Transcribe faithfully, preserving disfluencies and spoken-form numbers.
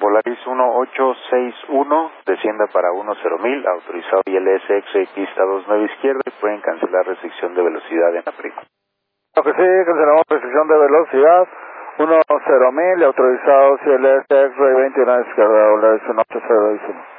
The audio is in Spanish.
Volaris uno ocho seis uno, descienda para diez mil, autorizado I L S X-Ray pista dos nueve izquierda y pueden cancelar restricción de velocidad en la prima. Lo que sí, cancelamos restricción de velocidad, diez mil, autorizado I L S X-Ray veintiuno izquierda, Volaris uno ocho seis uno.